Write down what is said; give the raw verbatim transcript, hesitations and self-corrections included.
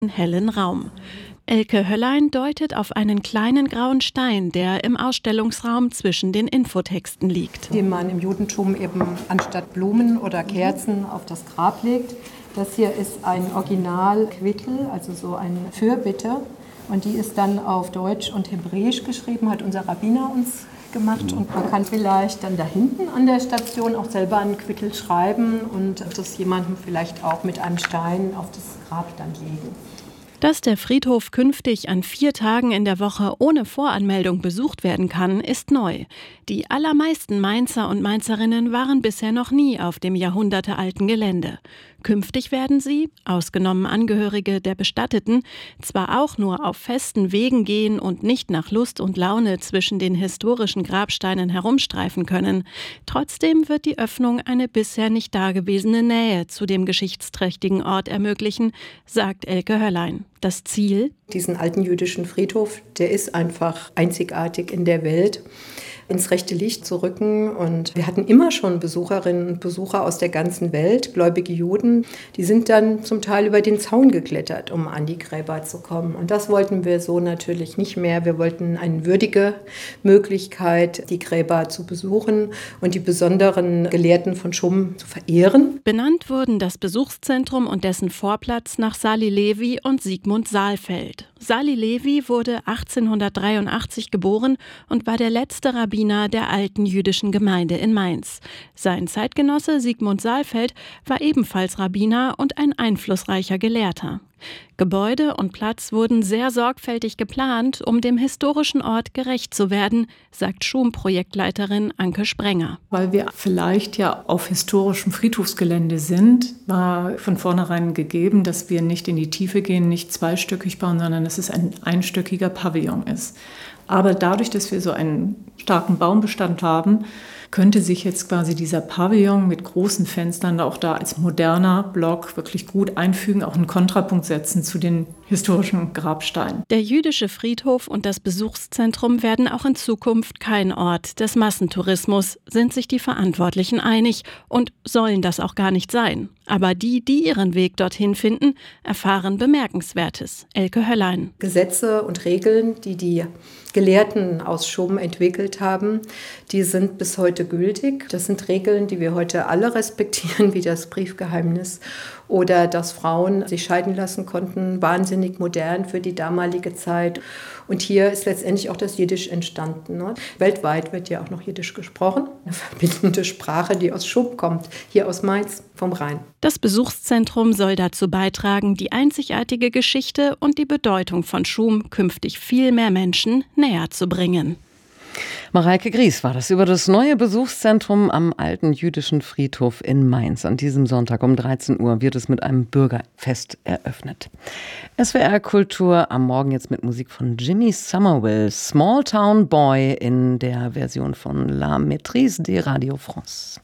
hellen Raum. Elke Höllein deutet auf einen kleinen grauen Stein, der im Ausstellungsraum zwischen den Infotexten liegt. Den man im Judentum eben anstatt Blumen oder Kerzen auf das Grab legt. Das hier ist ein Original-Quittel, also so eine Fürbitte. Und die ist dann auf Deutsch und Hebräisch geschrieben, hat unser Rabbiner uns gemacht. Und man kann vielleicht dann da hinten an der Station auch selber einen Quittel schreiben und das jemandem vielleicht auch mit einem Stein auf das Grab dann legen. Dass der Friedhof künftig an vier Tagen in der Woche ohne Voranmeldung besucht werden kann, ist neu. Die allermeisten Mainzer und Mainzerinnen waren bisher noch nie auf dem jahrhundertealten Gelände. Künftig werden sie, ausgenommen Angehörige der Bestatteten, zwar auch nur auf festen Wegen gehen und nicht nach Lust und Laune zwischen den historischen Grabsteinen herumstreifen können. Trotzdem wird die Öffnung eine bisher nicht dagewesene Nähe zu dem geschichtsträchtigen Ort ermöglichen, sagt Elke Höllein. Das Ziel? Diesen alten jüdischen Friedhof, der ist einfach einzigartig in der Welt, ins rechte Licht zu rücken. Und wir hatten immer schon Besucherinnen und Besucher aus der ganzen Welt, gläubige Juden. Die sind dann zum Teil über den Zaun geklettert, um an die Gräber zu kommen. Und das wollten wir so natürlich nicht mehr. Wir wollten eine würdige Möglichkeit, die Gräber zu besuchen und die besonderen Gelehrten von Chum zu verehren. Benannt wurden das Besuchszentrum und dessen Vorplatz nach Sali Levi und Sigmund Saalfeld. Sali Levi wurde achtzehnhundertdreiundachtzig geboren und war der letzte Rabbiner der alten jüdischen Gemeinde in Mainz. Sein Zeitgenosse Sigmund Saalfeld war ebenfalls Rabbiner und ein einflussreicher Gelehrter. Gebäude und Platz wurden sehr sorgfältig geplant, um dem historischen Ort gerecht zu werden, sagt Schum-Projektleiterin Anke Sprenger. Weil wir vielleicht ja auf historischem Friedhofsgelände sind, war von vornherein gegeben, dass wir nicht in die Tiefe gehen, nicht zweistöckig bauen, sondern dass es ein einstöckiger Pavillon ist. Aber dadurch, dass wir so einen starken Baumbestand haben, könnte sich jetzt quasi dieser Pavillon mit großen Fenstern auch da als moderner Block wirklich gut einfügen, auch einen Kontrapunkt setzen zu den historischen Grabsteinen. Der jüdische Friedhof und das Besuchszentrum werden auch in Zukunft kein Ort des Massentourismus, sind sich die Verantwortlichen einig und sollen das auch gar nicht sein. Aber die, die ihren Weg dorthin finden, erfahren Bemerkenswertes. Elke Höllein. Gesetze und Regeln, die die Gelehrten aus Chum entwickelt haben, die sind bis heute gültig. Das sind Regeln, die wir heute alle respektieren, wie das Briefgeheimnis oder dass Frauen sich scheiden lassen konnten, wahnsinnig modern für die damalige Zeit. Und hier ist letztendlich auch das Jiddisch entstanden. Ne? Weltweit wird ja auch noch Jiddisch gesprochen, eine verbindende Sprache, die aus Chum kommt, hier aus Mainz vom Rhein. Das Besuchszentrum soll dazu beitragen, die einzigartige Geschichte und die Bedeutung von Chum künftig viel mehr Menschen näher zu bringen. Mareike Gries war das über das neue Besuchszentrum am alten jüdischen Friedhof in Mainz. An diesem Sonntag um dreizehn Uhr wird es mit einem Bürgerfest eröffnet. S W R Kultur am Morgen jetzt mit Musik von Jimmy Somerville, Small Town Boy in der Version von La Maîtrise de Radio France.